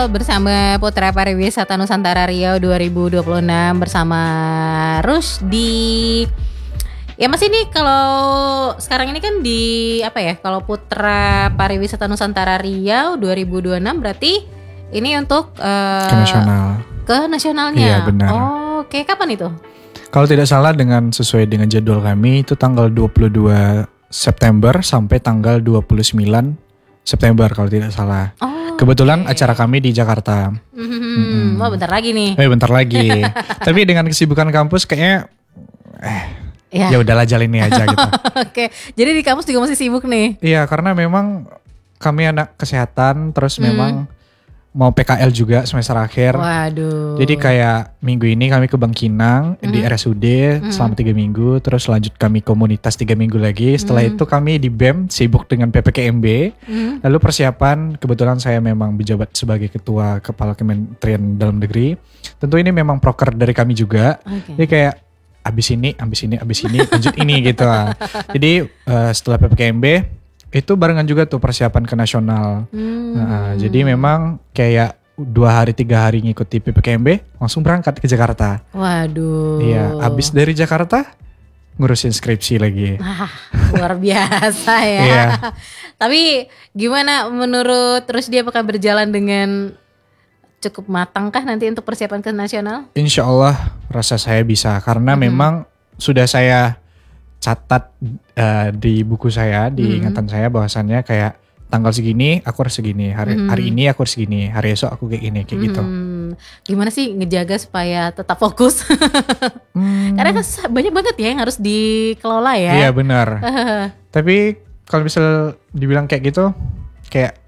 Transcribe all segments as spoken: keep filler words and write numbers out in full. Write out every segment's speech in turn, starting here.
bersama Putra Pariwisata Nusantara Riau dua ribu dua puluh enam bersama Rusdi. Ya Mas, ini kalau sekarang ini kan di apa ya? Kalau Putra Pariwisata Nusantara Riau dua ribu dua puluh enam berarti ini untuk uh, ke nasional. Ke nasionalnya. Iya benar. Oh, oke. Kapan itu? Kalau tidak salah dengan sesuai dengan jadwal kami itu tanggal dua puluh dua September sampai tanggal dua puluh sembilan September kalau tidak salah. Oh. Kebetulan okay. acara kami di Jakarta. Hmm, mm-hmm. Wah, bentar lagi nih. Eh bentar lagi. Tapi dengan kesibukan kampus kayaknya eh ya, ya udahlah jalani aja gitu. Oke. Jadi di kampus juga masih sibuk nih. Iya, karena memang kami anak kesehatan terus hmm. memang mau P K L juga semester akhir. Waduh. Jadi kayak minggu ini kami ke Bangkinang mm-hmm. di R S U D mm-hmm. selama tiga minggu. Terus lanjut kami komunitas tiga minggu lagi. Setelah mm-hmm. itu kami di B E M sibuk dengan P P K M B. Mm-hmm. Lalu persiapan, kebetulan saya memang menjabat sebagai Ketua Kepala Kementerian Dalam Negeri. Tentu ini memang proker dari kami juga. Okay. Jadi kayak abis ini, abis ini, abis ini, lanjut ini gitu. Jadi uh, setelah P P K M B itu barengan juga tuh persiapan ke nasional. Hmm. Nah, jadi memang kayak dua hari tiga hari ngikuti P P K M B langsung berangkat ke Jakarta. Waduh. Iya, abis dari Jakarta ngurusin skripsi lagi. Ah, luar biasa ya. Iya. Tapi gimana menurut Rusdi, apakah berjalan dengan cukup matang kah nanti untuk persiapan ke nasional? Insya Allah rasa saya bisa karena hmm. memang sudah saya catat uh, di buku saya, di mm-hmm. ingatan saya bahwasannya kayak tanggal segini aku harus segini, hari mm-hmm. hari ini aku harus segini, hari esok aku kayak gini, kayak mm-hmm. gitu. Gimana sih ngejaga supaya tetap fokus? mm. Karena kan banyak banget ya yang harus dikelola ya. Iya benar. Tapi kalau misal dibilang kayak gitu, kayak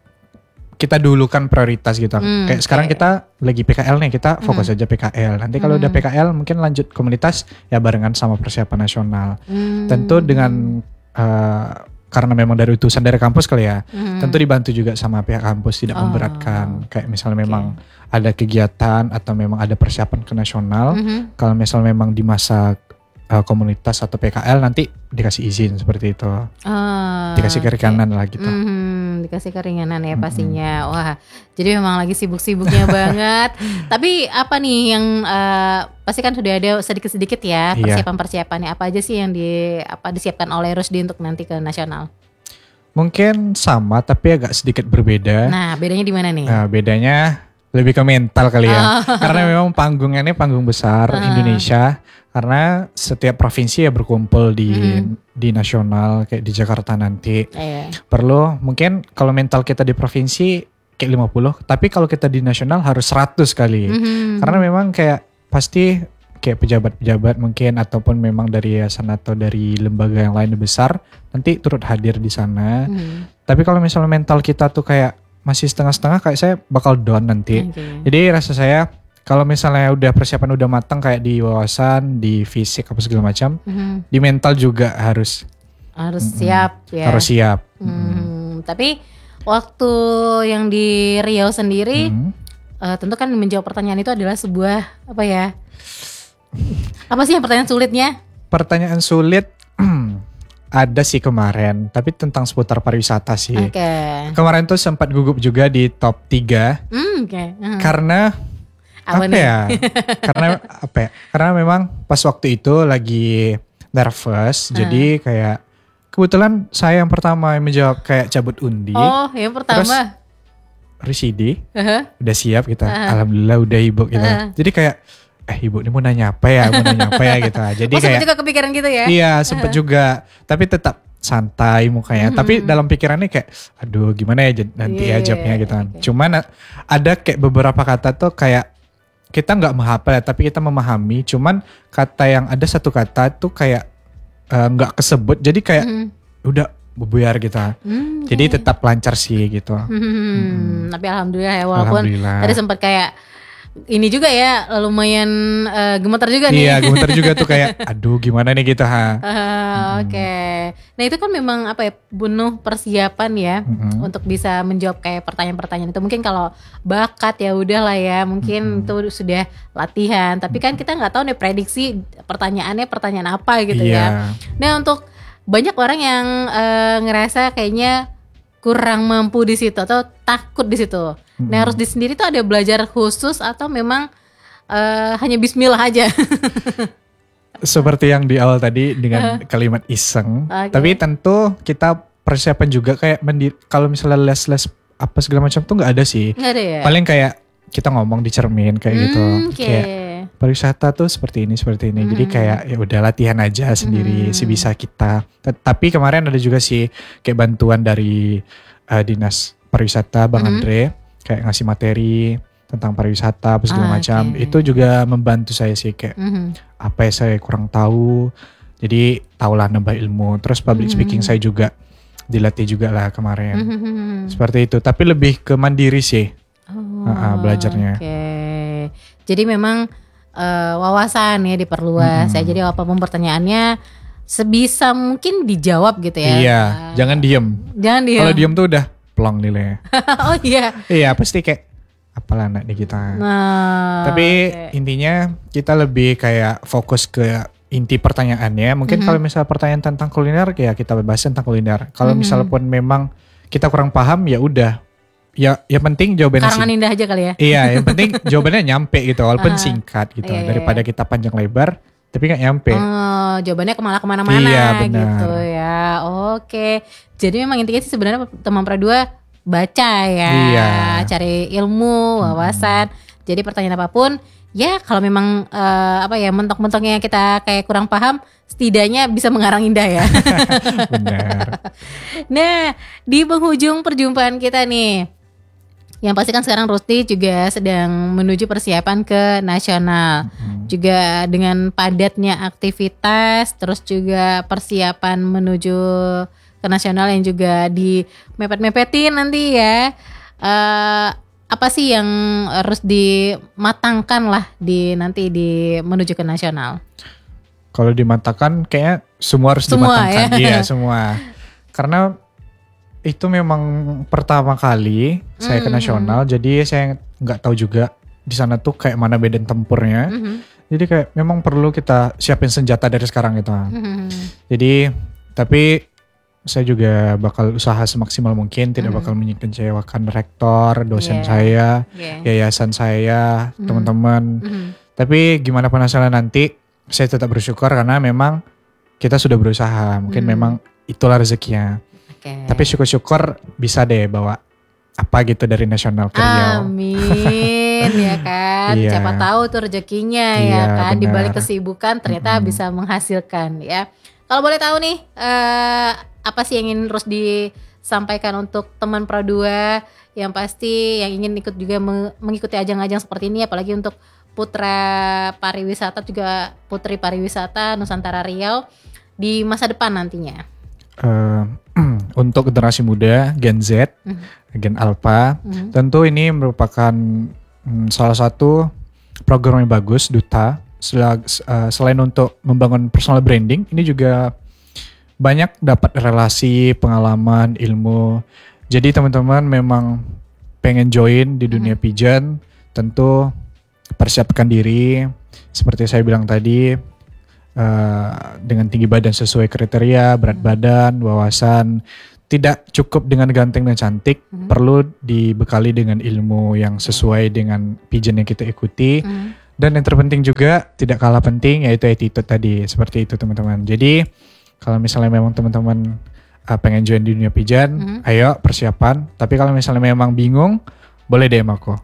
kita dulukan prioritas gitu. Hmm, kayak okay. sekarang kita lagi P K L nih, kita fokus hmm. aja P K L. Nanti kalau hmm. udah P K L mungkin lanjut komunitas ya barengan sama persiapan nasional. Hmm. Tentu dengan uh, karena memang dari utusan dari kampus kali ya. Hmm. Tentu dibantu juga sama pihak kampus, tidak oh. memberatkan. Kayak misalnya memang okay. ada kegiatan atau memang ada persiapan ke nasional. Hmm. Kalau misalnya memang di masa uh, komunitas atau P K L nanti dikasih izin seperti itu. Oh, dikasih keringanan okay. lah gitu. Hmm. Dikasih keringanan ya pastinya. Mm-hmm. Wah, jadi memang lagi sibuk-sibuknya banget. Tapi apa nih yang uh, pasti kan sudah ada sedikit-sedikit ya persiapan-persiapannya. Apa aja sih yang di apa disiapkan oleh Rusdi untuk nanti ke nasional? Mungkin sama tapi agak sedikit berbeda. Nah, bedanya di mana nih? Nah, bedanya lebih ke mental kali ya. Oh. Karena memang panggungnya ini panggung besar uh. Indonesia. Karena setiap provinsi ya berkumpul di mm-hmm. di nasional kayak di Jakarta nanti. Eh. Perlu mungkin kalau mental kita di provinsi kayak lima puluh, tapi kalau kita di nasional harus seratus kali. Mm-hmm. Karena memang kayak pasti kayak pejabat-pejabat mungkin ataupun memang dari yayasan atau dari lembaga yang lain besar nanti turut hadir di sana. Mm-hmm. Tapi kalau misalnya mental kita tuh kayak masih setengah-setengah, kayak saya bakal down nanti. Okay. Jadi rasa saya kalau misalnya udah persiapan udah matang kayak di wawasan, di fisik apa segala macam, mm-hmm. di mental juga harus harus mm-hmm. siap ya. Harus siap. Mm-hmm. Mm-hmm. Tapi waktu yang di Riau sendiri, mm-hmm. uh, tentu kan menjawab pertanyaan itu adalah sebuah apa ya? Apa sih yang pertanyaan sulitnya? Pertanyaan sulit ada sih kemarin, tapi tentang seputar pariwisata sih. Okay. Kemarin tuh sempat gugup juga di top tiga. Mm, okay. uh-huh. Karena apa, apa ya? Karena apa ya? Karena memang pas waktu itu lagi nervous, uh. jadi kayak kebetulan saya yang pertama yang menjawab kayak cabut undi. Oh, yang pertama. Terus Rusdi, uh-huh. udah siap kita. Uh-huh. Alhamdulillah udah ibu kita. Uh-huh. Jadi kayak eh ibu ini mau nanya apa ya? Mau nanya apa ya gitu. Jadi oh, kayak sempet juga kepikiran gitu ya? Iya, sempet uh-huh. juga. Tapi tetap santai mukanya. Mm-hmm. Tapi dalam pikirannya kayak aduh gimana ya nanti yeah, ya jawabnya gitu kan. Okay. Cuman ada kayak beberapa kata tuh kayak kita nggak menghafal ya, tapi kita memahami. Cuman kata yang ada satu kata tuh kayak nggak uh, kesebut, jadi kayak mm-hmm. udah bubuyar gitu. Mm, okay. Jadi tetap lancar sih gitu. Hmm, hmm. Tapi alhamdulillah ya, walaupun alhamdulillah. Tadi sempat kayak ini juga ya lumayan uh, gemetar juga nih. Iya gemetar juga tuh kayak aduh gimana nih gitu ha. Uh, hmm. Oke. Okay. Nah itu kan memang apa ya, penuh persiapan ya hmm. untuk bisa menjawab kayak pertanyaan-pertanyaan itu. Mungkin kalau bakat ya udah lah ya, mungkin hmm. itu sudah latihan. Tapi kan kita nggak tahu nih prediksi pertanyaannya pertanyaan apa gitu yeah. ya. Nah untuk banyak orang yang uh, ngerasa kayaknya kurang mampu di situ atau takut di situ. Hmm. Nah harus di sendiri tuh ada belajar khusus atau memang uh, hanya bismillah aja? Seperti yang di awal tadi dengan kalimat iseng. Okay. Tapi tentu kita persiapan juga kayak mendiri, kalau misalnya les-les apa segala macam tuh nggak ada sih. Nggak ada ya? Paling kayak kita ngomong di cermin kayak hmm, gitu. Okay. Kayak pariwisata tuh seperti ini seperti ini. Hmm. Jadi kayak ya udah latihan aja sendiri hmm. sebisa kita. Tapi kemarin ada juga sih kayak bantuan dari uh, dinas pariwisata Bang hmm. Andre kayak ngasih materi tentang pariwisata apa segala ah, macam. Okay. Itu juga membantu saya sih kayak hmm. apa yang saya kurang tahu. Jadi tahulah nambah ilmu. Terus public hmm. speaking saya juga dilatih juga lah kemarin. Hmm. Seperti itu. Tapi lebih ke mandiri sih. Oh, uh, belajarnya. Oke. Okay. Jadi memang uh, wawasan ya diperluas. Hmm. Ya. Jadi apapun pertanyaannya sebisa mungkin dijawab gitu ya. Iya. Uh, jangan diem. Jangan diem. Kalau diem tuh udah plong nilainya. Oh iya. Iya pasti kayak apalah anak nih kita. Nah, tapi okay. intinya kita lebih kayak fokus ke inti pertanyaannya. Mungkin mm-hmm. kalau misalnya pertanyaan tentang kuliner ya kita bahas tentang kuliner. Kalau mm-hmm. misalnya pun memang kita kurang paham ya udah. Ya, yang penting jawabannya karangan indah aja kali ya. Iya, yang penting jawabannya nyampe gitu, walaupun uh, singkat gitu. Iya, daripada kita panjang lebar, tapi nggak nyampe. Oh, jawabannya kemana kemana-mana iya, benar. gitu ya. Oke, jadi memang intinya sih sebenarnya teman pra dua baca ya, iya. cari ilmu, wawasan. Hmm. Jadi pertanyaan apapun, ya kalau memang uh, apa ya mentok-mentoknya kita kayak kurang paham, setidaknya bisa mengarang indah ya. Benar. Nah, di penghujung perjumpaan kita nih. Yang pasti kan sekarang Rusdi juga sedang menuju persiapan ke nasional. Hmm. Juga dengan padatnya aktivitas, terus juga persiapan menuju ke nasional yang juga di mepet-mepetin nanti ya. Uh, apa sih yang harus dimatangkan lah di nanti di menuju ke nasional? Kalau dimatangkan kayaknya semua harus semua, dimatangkan. Ya? Iya semua. Karena itu memang pertama kali mm-hmm. saya ke nasional, jadi saya nggak tahu juga di sana tuh kayak mana medan tempurnya. Mm-hmm. Jadi kayak memang perlu kita siapin senjata dari sekarang gitu. Mm-hmm. Jadi tapi saya juga bakal usaha semaksimal mungkin, tidak mm-hmm. bakal mengecewakan rektor, dosen yeah. saya, yeah. yayasan saya, mm-hmm. teman-teman. Mm-hmm. Tapi gimana pun hasilnya nanti, saya tetap bersyukur karena memang kita sudah berusaha. Mungkin mm-hmm. memang itulah rezekinya. Okay. Tapi syukur-syukur bisa deh bawa apa gitu dari nasional ke Riau. Amin ya kan. Iya. Siapa tahu tuh rezekinya iya, ya kan. Benar. Di balik kesibukan ternyata mm-hmm. bisa menghasilkan ya. Kalau boleh tahu nih uh, apa sih yang ingin terus disampaikan untuk teman pra dua yang pasti yang ingin ikut juga mengikuti ajang-ajang seperti ini, apalagi untuk putra pariwisata juga putri pariwisata Nusantara Riau di masa depan nantinya. Uh, untuk generasi muda, Gen Z, mm-hmm. Gen Alpha, mm-hmm. tentu ini merupakan um, salah satu program yang bagus, Duta. Sel- uh, selain untuk membangun personal branding, ini juga banyak dapat relasi, pengalaman, ilmu. Jadi teman-teman memang pengen join di dunia mm-hmm. pigeon, tentu persiapkan diri. Seperti saya bilang tadi, Uh, dengan tinggi badan sesuai kriteria, berat hmm. badan, wawasan. Tidak cukup dengan ganteng dan cantik, hmm. perlu dibekali dengan ilmu yang sesuai dengan pigeon yang kita ikuti. Hmm. Dan yang terpenting juga, tidak kalah penting, yaitu attitude tadi. Seperti itu teman-teman. Jadi kalau misalnya memang teman-teman uh, pengen join di dunia pigeon, hmm. ayo persiapan. Tapi kalau misalnya memang bingung, boleh D M aku.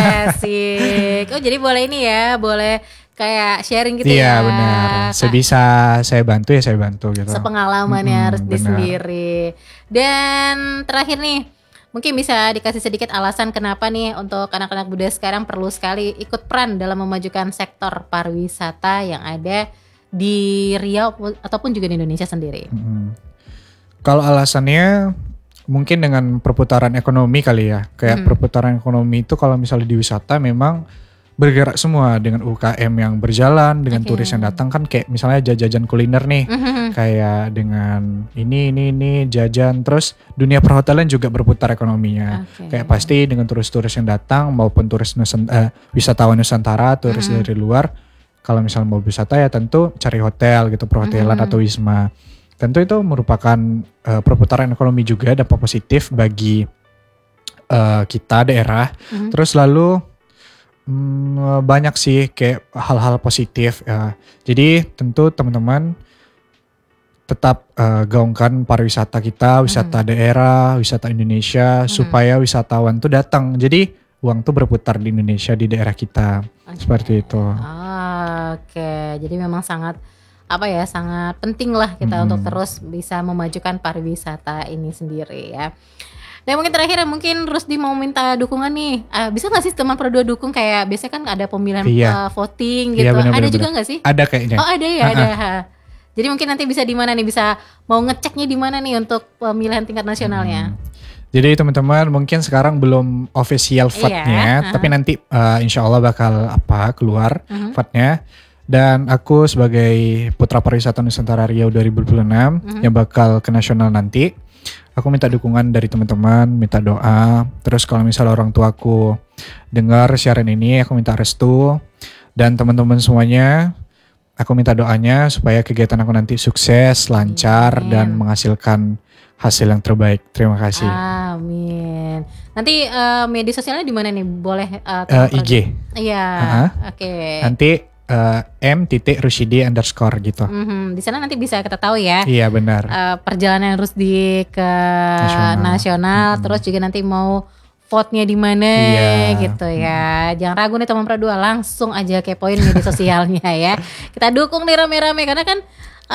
Asik. Oh jadi boleh ini ya, boleh kayak sharing gitu iya, ya. Iya benar. Sebisa saya bantu ya saya bantu gitu. Sepengalamannya hmm, harus di benar. sendiri. Dan terakhir nih, mungkin bisa dikasih sedikit alasan kenapa nih untuk anak-anak muda sekarang perlu sekali ikut peran dalam memajukan sektor pariwisata yang ada di Riau ataupun juga di Indonesia sendiri. Hmm. Kalau alasannya mungkin dengan perputaran ekonomi kali ya. Kayak hmm. perputaran ekonomi itu kalau misalnya di wisata memang bergerak semua dengan U K M yang berjalan, dengan okay. turis yang datang kan kayak misalnya jajan kuliner nih, mm-hmm. kayak dengan ini ini ini jajan, terus dunia perhotelan juga berputar ekonominya, okay. kayak pasti dengan turis-turis yang datang maupun turis nusan, uh, wisatawan Nusantara, turis mm-hmm. dari luar, kalau misalnya mau wisata ya tentu cari hotel gitu, perhotelan mm-hmm. atau wisma. tentu itu merupakan uh, perputaran ekonomi juga, dampak positif bagi uh, kita daerah. Mm-hmm. Terus lalu um, banyak sih kayak hal-hal positif. Ya. Jadi tentu teman-teman tetap uh, gaungkan pariwisata kita, wisata mm-hmm. daerah, wisata Indonesia, mm-hmm. supaya wisatawan tuh datang. Jadi uang tuh berputar di Indonesia, di daerah kita. Okay. Seperti itu. Ah, Oke, okay. Jadi memang sangat apa ya, sangat penting lah kita hmm. untuk terus bisa memajukan pariwisata ini sendiri ya. Dan mungkin terakhir mungkin Rusdi mau minta dukungan nih. Uh, bisa nggak sih teman Pro dua dukung, kayak biasanya kan ada pemilihan iya. uh, voting gitu. Iya, bener, ada bener, juga bener. nggak sih? Ada kayaknya. Oh ada ya, ada. Jadi mungkin nanti bisa di mana nih, bisa mau ngeceknya di mana nih untuk pemilihan tingkat nasionalnya? Hmm. Jadi teman-teman mungkin sekarang belum official vote-nya, iya, tapi uh-huh. nanti uh, insya Allah bakal apa keluar uh-huh. vote-nya. Dan aku sebagai Putra Pariwisata Nusantara Riau dua ribu dua puluh enam uh-huh. yang bakal ke nasional nanti, aku minta dukungan dari teman-teman, minta doa. Terus kalau misalnya orang tuaku dengar siaran ini, aku minta restu. Dan teman-teman semuanya, aku minta doanya supaya kegiatan aku nanti sukses, lancar, Amin. Dan menghasilkan hasil yang terbaik. Terima kasih. Amin. Nanti uh, media sosialnya di mana nih? Boleh uh, uh, I G. Iya. Uh-huh. Oke. Okay. Nanti uh, m titik rusidi underscore gitu. Mm-hmm. Di sana nanti bisa kita tahu ya. Iya benar. Uh, perjalanan Rusdi ke nasional, nasional mm-hmm. terus juga nanti mau vote-nya di mana iya. gitu ya. Mm-hmm. Jangan ragu nih teman Pro dua, langsung aja kepoin media sosialnya ya. Kita dukung nih rame-rame, karena kan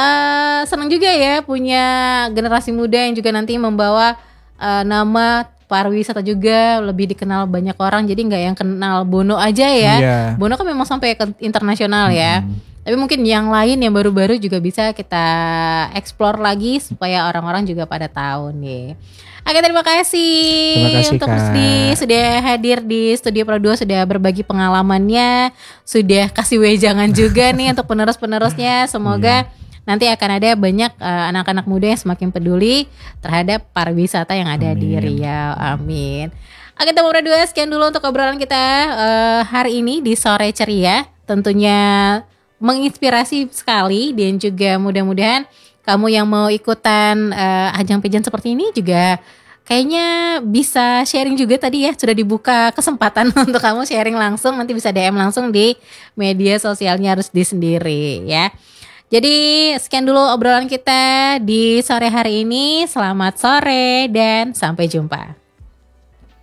Uh, senang juga ya punya generasi muda yang juga nanti membawa uh, nama pariwisata juga lebih dikenal banyak orang. Jadi nggak yang kenal Bono aja ya. Yeah. Bono kan memang sampai ke internasional hmm. ya. Tapi mungkin yang lain yang baru-baru juga bisa kita explore lagi supaya orang-orang juga pada tahu nih. Oke, terima kasih, terima kasih untuk Rusdi sudah hadir di Studio Pro dua, sudah berbagi pengalamannya, sudah kasih wejangan juga nih untuk penerus-penerusnya. Semoga yeah. nanti akan ada banyak uh, anak-anak muda yang semakin peduli terhadap pariwisata yang ada Amin. Di Riau. Amin. Oke, teman Pro dua, sekian dulu untuk obrolan kita uh, hari ini di Sore Ceria. Tentunya menginspirasi sekali, dan juga mudah-mudahan kamu yang mau ikutan uh, ajang pageant seperti ini juga kayaknya bisa sharing juga tadi ya. Sudah dibuka kesempatan untuk kamu sharing langsung. Nanti bisa D M langsung di media sosialnya Rusdi sendiri ya. Jadi sekian dulu obrolan kita di sore hari ini. Selamat sore dan sampai jumpa.